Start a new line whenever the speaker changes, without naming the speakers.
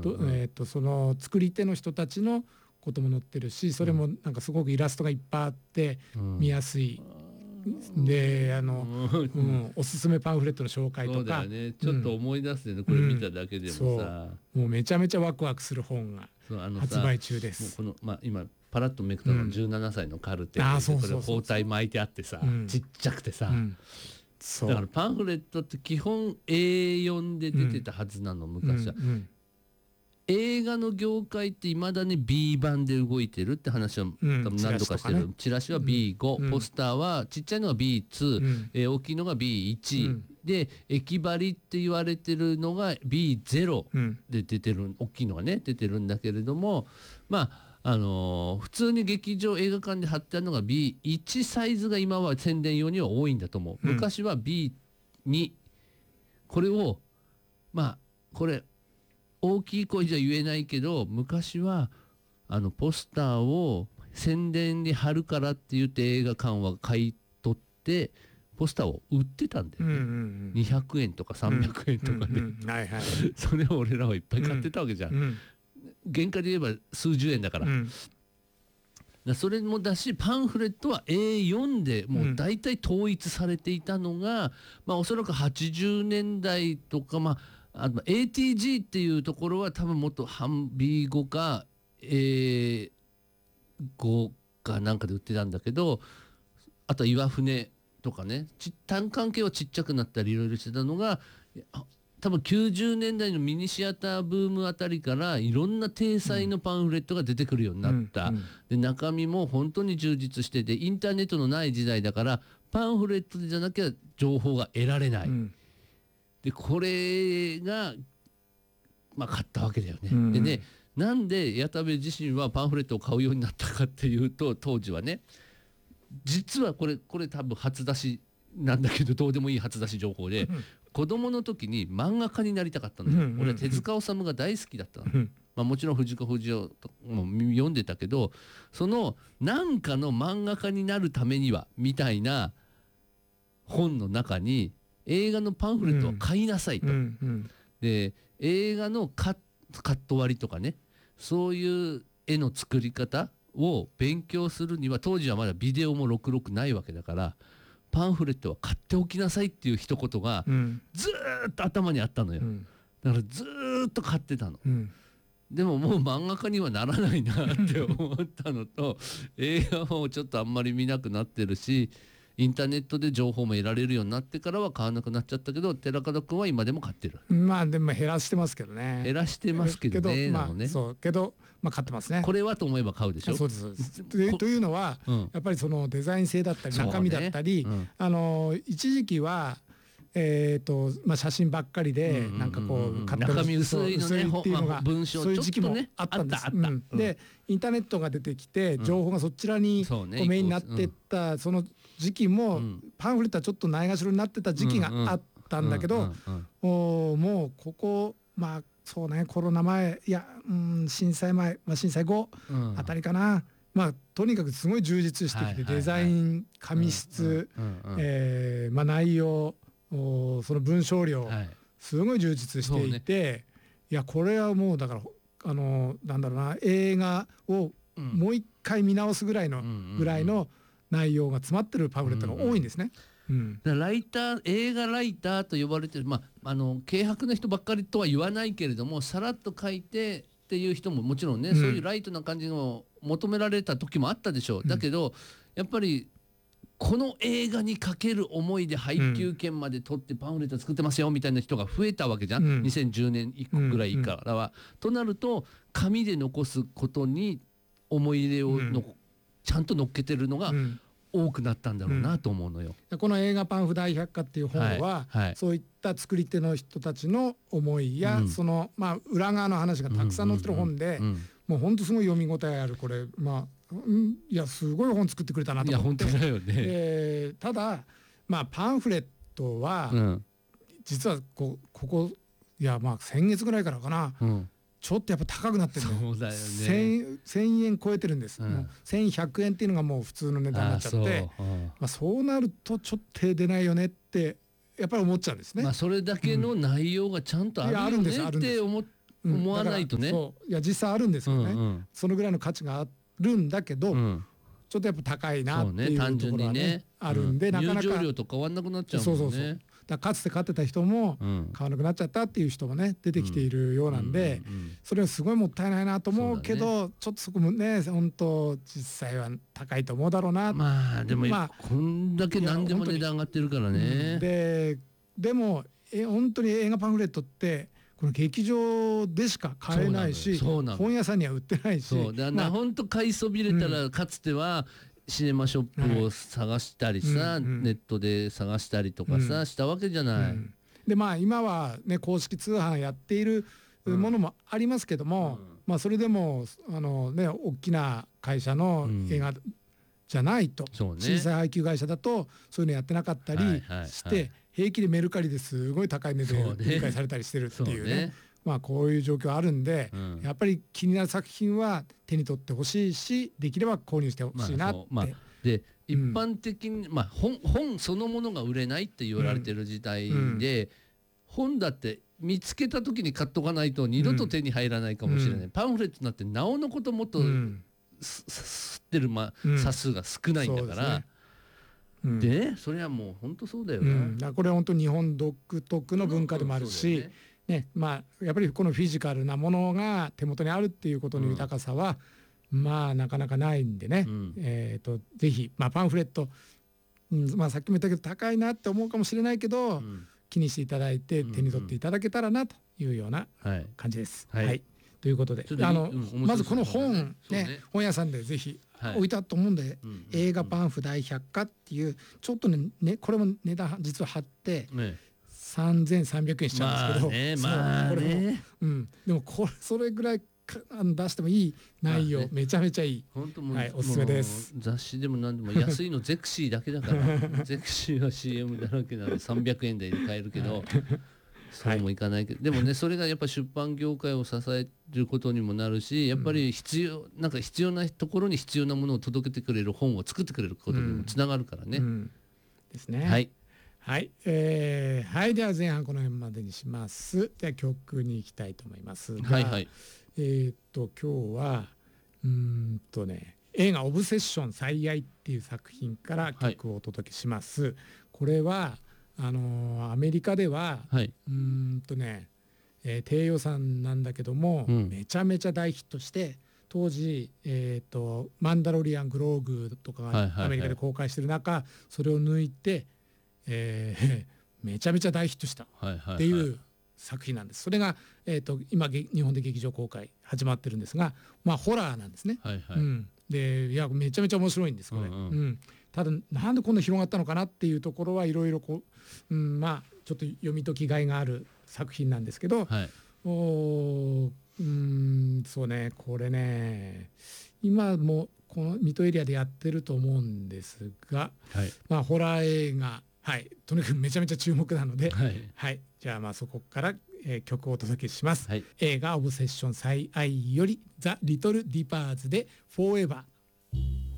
その作り手の人たちのことも載ってるし、それもなんかすごくイラストがいっぱいあって見やすい、でおすすめパンフレットの紹介とか。
そうだよね、ちょっと思い出すよね、これ見ただけでもさ、
もうめちゃめちゃワクワクする本が発売中です。
もうこの、今パラッとめくったの17歳のカルテ、これ包帯巻いてあってさ、ちっちゃくてさ、だからパンフレットって基本 A4 で出てたはずなの、昔は。映画の業界っていまだに B 版で動いてるって話は多分何度かしてる。チラシは B5、ポスターはちっちゃいのが B2、大きいのが B1、で駅張りって言われてるのが B0 で出てる、大きいのがね出てるんだけれども、普通に劇場映画館で貼ってあるのが B1 サイズが今は宣伝用には多いんだと思う。昔は B2、これをこれ大きい声じゃ言えないけど、昔はポスターを宣伝に貼るからって言って映画館は買い取ってポスターを売ってたんだよね、200円とか300円とかで、それを俺らはいっぱい買ってたわけじゃん、原価で言えば数十円だから、それもだし、パンフレットは A4 でもう大体統一されていたのが、おそらく80年代とか、ATG っていうところは多分もっとB5 か A5 かなんかで売ってたんだけど、あとは岩船とかね、単関係はちっちゃくなったりいろいろしてたのが、多分90年代のミニシアターブームあたりからいろんな体裁のパンフレットが出てくるようになった、で中身も本当に充実してて、インターネットのない時代だからパンフレットじゃなきゃ情報が得られない、でこれが買ったわけだよね、でね、なんで矢田部自身はパンフレットを買うようになったかっていうと、当時はね、実はこれ多分初出しなんだけど、どうでもいい初出し情報で、子供の時に漫画家になりたかったのよ、俺は手塚治虫が大好きだったの、もちろん藤子不二雄も読んでたけど、そのなんかの漫画家になるためにはみたいな本の中に映画のパンフレットを買いなさいと、で映画のカット割りとかね、そういう絵の作り方を勉強するには、当時はまだビデオも66ないわけだから、パンフレットは買っておきなさいっていう一言がずーっと頭にあったのよ、だからずーっと買ってたの、でももう漫画家にはならないなって思ったのと映画もちょっとあんまり見なくなってるし、インターネットで情報も得られるようになってからは買わなくなっちゃったけど、寺門君は今でも買ってる。
でも減らしてますけどね。
減らしてますけどね。
そうけど、買ってますね。
これはと思えば買うでしょ。
そうですというのは、やっぱりそのデザイン性だったり中身だったり、一時期は写真ばっかりでなんかこう
中身薄いのね、
っていうのが
文章
そういう時期もあったんです。でインターネットが出てきて情報がそちらにメインになってったその時期も、パンフレットはちょっとないがしろになってた時期があったんだけど、もうここそうね、コロナ前、いや震災前、震災後あたりかな、とにかくすごい充実してきて、デザイン、紙質、内容、その文章量、すごい充実していて、いやこれはもうだからなんだろうな、映画をもう一回見直すぐらいの内容が詰まってるパンフレットが多いんですね。
ライター、映画ライターと呼ばれてる、軽薄な人ばっかりとは言わないけれども、さらっと書いてっていう人ももちろんね、そういうライトな感じの求められた時もあったでしょう。だけどやっぱりこの映画にかける思いで配給権まで取ってパンフレット作ってますよみたいな人が増えたわけじゃん、2010年以降ぐらいからは、となると紙で残すことに思い入れをちゃんと乗っけてるのが多くなったんだろうなと思うのよ。
この映画パンフ大百科っていう本は、そういった作り手の人たちの思いや、その裏側の話がたくさん載ってる本で、もう本当すごい読み応えある、これいやすごい本作ってくれたなと思って。
いや本当だよね。
ただパンフレットは、実はここいや先月ぐらいからかな、ちょっとやっぱ高くなってるのよ。
そうだよね。
1000円超えてるんです。もう1100円っていうのがもう普通の値段になっちゃって、そうなるとちょっと手出ないよねってやっぱり思っちゃうんですね。
それだけの内容がちゃんとあるよねって思っ思わないとね。
そういや実際あるんですよね、そのぐらいの価値があるんだけど、ちょっとやっぱ高いなっていうところはねあるんで、なかなか
入場料と変わんなくなっちゃうもんね。
だかつて買ってた人も買わなくなっちゃったっていう人もね出てきているようなんで、それはすごいもったいないなと思うけど、ちょっとそこもね本当実際は高いと思うだろうな。
まあでもこんだけ何でも値段上がってるからね。
でも本当に映画パンフレットってこの劇場でしか買えないし、本屋さんには売ってないし、
本当買いそびれたらかつてはシネマショップを探したりさ、ネットで探したりとかさ、したわけじゃない。
で今はね公式通販やっているものもありますけども、それでも大きな会社の映画じゃないと、小さい配給会社だとそういうのやってなかったりして、平気でメルカリですごい高い値で展開されたりしてるっていうね。こういう状況あるんで、やっぱり気になる作品は手に取ってほしいし、できれば購入してほしいなって。
で一般的に、本そのものが売れないって言われてる時代で、本だって見つけた時に買っとかないと二度と手に入らないかもしれない。パンフレットになってなおのこともっと吸ってる冊数が少ないんだから。でそれはもう本当そうだよな。
これは本当日本独特の文化でもあるし、やっぱりこのフィジカルなものが手元にあるっていうことの豊かさはなかなかないんでね、ぜひパンフレット、さっきも言ったけど高いなって思うかもしれないけど、気にしていただいて手に取っていただけたらなというような感じです。ということでまずこの本本屋さんでぜひ置いたと思うんで、映画パンフ大百科っていうちょっとねこれも値段実は張って3300円しちゃうんですけど、でもそれぐらい出してもいい内容、めちゃめちゃいい。おすすめです。
雑誌でも何でも安いのゼクシーだけだからゼクシーは CM だらけなので300円台で買えるけど、そうもいかないけど、でもねそれがやっぱ出版業界を支えることにもなるし、やっぱり必要なところに必要なものを届けてくれる本を作ってくれることにもつながるからね。
ですね。はい、では前半この辺までにします。では曲に行きたいと思いますが、今日は映画オブセッション最愛っていう作品から曲をお届けします。これはアメリカでは、低予算なんだけども、めちゃめちゃ大ヒットして、当時、マンダロリアングローグとかがアメリカで公開してる中、それを抜いて、めちゃめちゃ大ヒットしたっていう作品なんです。それが、今日本で劇場公開始まってるんですが、ホラーなんですね。でめちゃめちゃ面白いんですこれ。ただなんでこんな広がったのかなっていうところはいろいろちょっと読み解きがいがある作品なんですけど、そうね、これね今もこの水戸エリアでやってると思うんですが、ホラー映画、とにかくめちゃめちゃ注目なので、じゃあそこから、曲をお届けします。映画オブセッション最愛よりザ・リトル・ディパーズでフォーエバー。